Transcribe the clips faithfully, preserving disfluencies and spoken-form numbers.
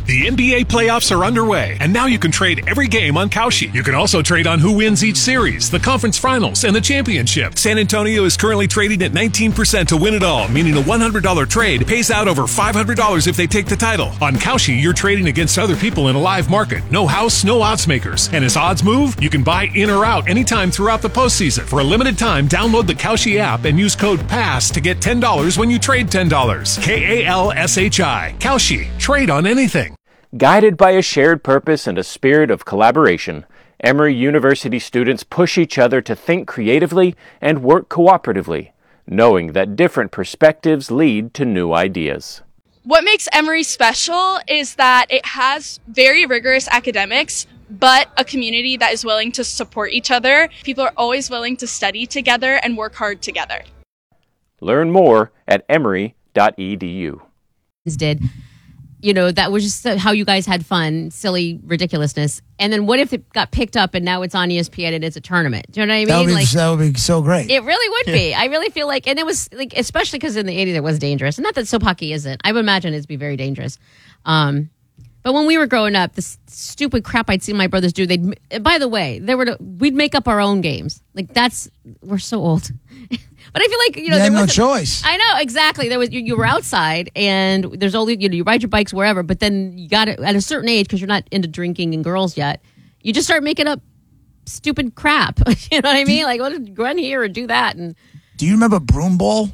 The N B A playoffs are underway, and now you can trade every game on Kalshi. You can also trade on who wins each series, the conference finals, and the championship. San Antonio is currently trading at nineteen percent to win it all, meaning a one hundred dollars trade pays out over five hundred dollars if they take the title. On Kalshi, you're trading against other people in a live market. No house, no odds makers. And as odds move, you can buy in or out anytime throughout the postseason. For a limited time, download the Kalshi app and use code PASS to get ten dollars when you trade ten dollars. K A L S H I. Kalshi. Trade on anything. Guided by a shared purpose and a spirit of collaboration, Emory University students push each other to think creatively and work cooperatively, knowing that different perspectives lead to new ideas. What makes Emory special is that it has very rigorous academics, but a community that is willing to support each other. People are always willing to study together and work hard together. Learn more at emory dot e d u. Did. You know, that was just how you guys had fun, silly ridiculousness. And then what if it got picked up and now it's on E S P N and it's a tournament? Do you know what I mean? That would be, like, that would be so great. It really would be. I really feel like, and it was like, especially because in the eighties it was dangerous. And not that soap hockey isn't. I would imagine it'd be very dangerous. Um, but when we were growing up, the stupid crap I'd see my brothers do, they'd, by the way, they were, we'd make up our own games. Like that's, we're so old. But I feel like, you know, you there had no wasn't- choice. I know, exactly. There was you, you were outside, and there's only, you know, you ride your bikes wherever, but then you got it at a certain age, because you're not into drinking and girls yet, you just start making up stupid crap. You know what I mean? Like, well, go in here and do that. And Do you remember broom ball?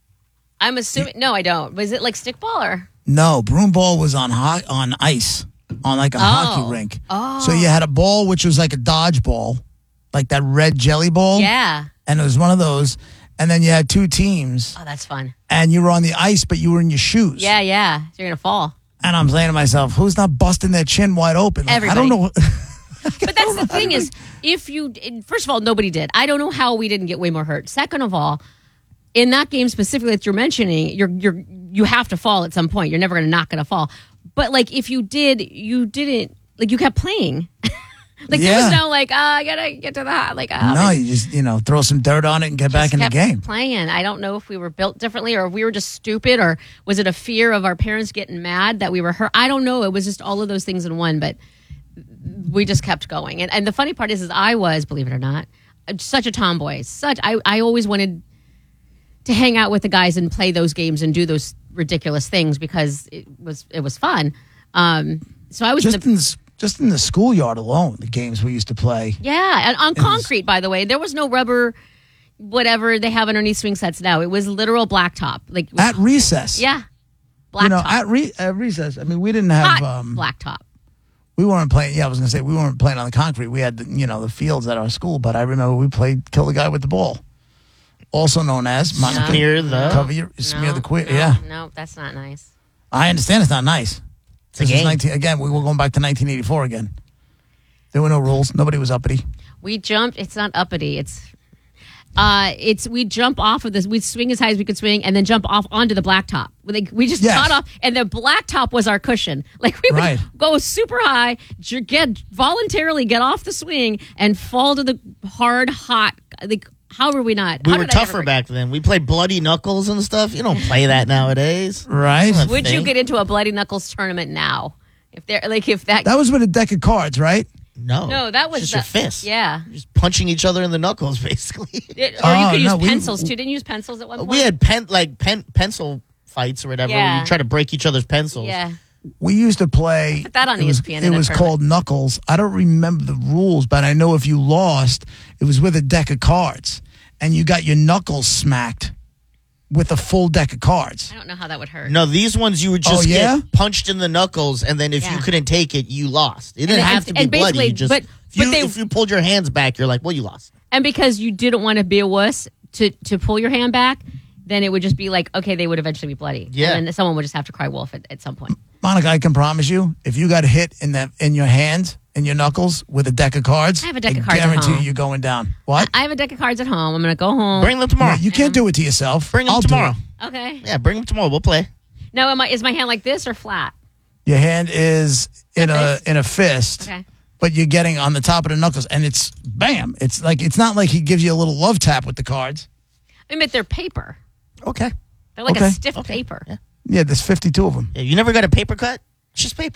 I'm assuming, no, I don't. Was it like stickball or? No, broom ball was on ho- on ice, on like a Oh. hockey rink. Oh. So you had a ball which was like a dodgeball, like that red jelly ball. Yeah. And it was one of those. And then you had two teams, Oh, that's fun. and you were on the ice, but you were in your shoes. Yeah, yeah. So you're going to fall. And I'm saying to myself, who's not busting their chin wide open? Like, I Everybody. don't know. But that's the thing is, if you, first of all, nobody did. I don't know how we didn't get way more hurt. Second of all, in that game specifically that you're mentioning, you're you're you have to fall at some point. You're never going to not going to fall. But like if you did, you didn't, like you kept playing. Like there was Yeah. no like, oh, I gotta get to that. Like, oh, No, you just, you know, throw some dirt on it and get back just in the kept game. Playing. I don't know if we were built differently or if we were just stupid or was it a fear of our parents getting mad that we were hurt. I don't know. It was just all of those things in one, but we just kept going. And and the funny part is, is I was, believe it or not, such a tomboy. Such I, I always wanted to hang out with the guys and play those games and do those ridiculous things because it was it was fun. Um, so I was Just the, in, the, just in the schoolyard alone, the games we used to play. yeah, and on was- concrete, by the way. There was no rubber, whatever they have underneath swing sets now. It was literal blacktop. Like At recess. yeah, blacktop. You know, at, re- at recess. I mean, we didn't have, Hot um, blacktop. we weren't playing, yeah, I was going to say, we weren't playing on the concrete. We had, the, you know, the fields at our school, but I remember we played Kill the Guy with the Ball. Also known as Monica. Smear the- Cover your, smear No, the queer. no, Yeah. no, that's not nice. I understand it's not nice. It's a This is game. nineteen again, we were going back to nineteen eighty-four again. There were no rules. Nobody was uppity. We jumped. It's not uppity. It's uh, it's we jump off of this. We'd swing as high as we could swing, and then jump off onto the blacktop. Like we just Yes. got off, and the blacktop was our cushion. Like we would Right. go super high, j- get voluntarily get off the swing, and fall to the hard, hot. Like how were we not? We How were did I tougher ever- back then. We played bloody knuckles and stuff. You don't play that nowadays. Right? That's a Would you thing. get into a bloody knuckles tournament now? If they're like if that, That was with a deck of cards, right? No. no, that was just the, your fist. Yeah, Just punching each other in the knuckles, basically. It- or Oh, you could use no, we- pencils too. Didn't you use pencils at one point? We had pen like pen pencil fights or whatever. Where Yeah. you try to break each other's pencils. yeah. We used to play. Put that on it was, E S P N It in a was tournament. called Knuckles. I don't remember the rules, but I know if you lost, it was with a deck of cards, and you got your knuckles smacked with a full deck of cards. I don't know how that would hurt. No, these ones you would just Oh, yeah? get punched in the knuckles, and then if Yeah. you couldn't take it, you lost. It didn't And- have to be and bloody. basically- You just but- if, you, but they- if you pulled your hands back, you're like, well, you lost. And because you didn't want to be a wuss to, to pull your hand back, then it would just be like, okay, they would eventually be bloody. Yeah. And then someone would just have to cry wolf at, at some point. Monica, I can promise you, if you got hit in the in your hands, in your knuckles, with a deck of cards, I have a deck of cards at guarantee home. you going down. What? I have a deck of cards at home. I'm going to go home. Bring them tomorrow. No, you can't do it to yourself. Bring them I'll do tomorrow. it. Okay. Yeah, bring them tomorrow. We'll play. Now, am I, is my hand like this or flat? Your hand is in A a fist? in a fist, Okay. but you're getting on the top of the knuckles, and it's bam. It's like it's not like he gives you a little love tap with the cards. I mean, they're paper. Okay. They're like Okay. a stiff Okay. paper. Yeah. Yeah, there's fifty-two of them. Yeah, you never got a paper cut? It's just paper.